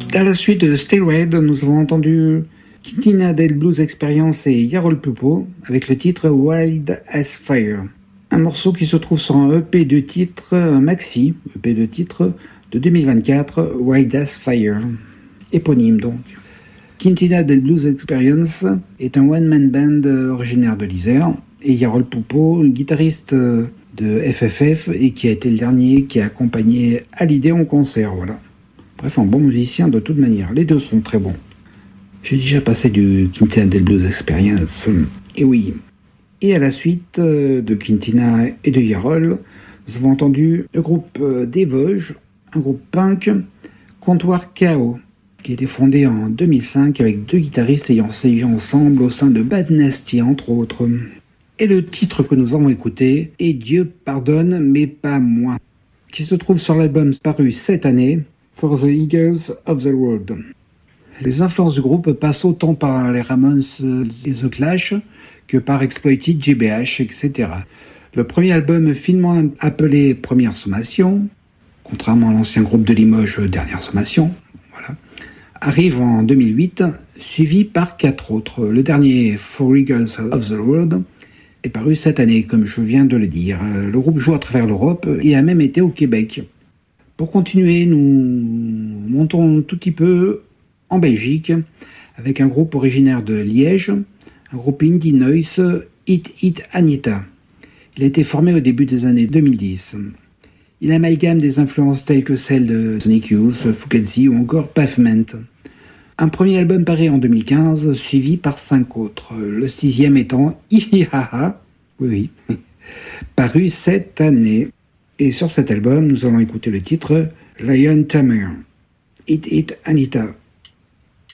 À la suite de Stay Red, nous avons entendu Quintina del Blues Experience et Jarol Pupo avec le titre Wild as Fire. Un morceau qui se trouve sur un EP de titres, un maxi EP de titres de 2024, Wild as Fire, éponyme donc. Quintina del Blues Experience est un one-man band originaire de l'Isère et Jarol Pupo, guitariste de FFF et qui a été le dernier qui a accompagné Hallyday en concert, voilà. Bref, un bon musicien de toute manière. Les deux sont très bons. J'ai déjà passé du Quintina del Blues Experience. Et oui. Et à la suite de Quintina et de Jarol, nous avons entendu le groupe des Vosges, un groupe punk, Comptoir Chaos, qui a été fondé en 2005 avec deux guitaristes ayant sévi ensemble au sein de Bad Nasty, entre autres. Et le titre que nous avons écouté est Dieu pardonne, mais pas moi, qui se trouve sur l'album paru cette année, For the Eagles of the World. Les influences du groupe passent autant par les Ramones et The Clash que par Exploited, GBH, etc. Le premier album finement appelé Première Sommation, contrairement à l'ancien groupe de Limoges Dernière Sommation, voilà, arrive en 2008, suivi par 4 autres. Le dernier, For Eagles of the World, est paru cette année, comme je viens de le dire. Le groupe joue à travers l'Europe et a même été au Québec. Pour continuer, nous montons un tout petit peu en Belgique avec un groupe originaire de Liège, un groupe indie noise, Hit Anita. Il a été formé au début des années 2010. Il amalgame des influences telles que celles de Sonic Youth, Fugazi ou encore Pavement. Un premier album paru en 2015, suivi par 5 autres, le 6e étant Ihihaha, oui, paru cette année. Et sur cet album, nous allons écouter le titre Lion Tamer, Hit Anita.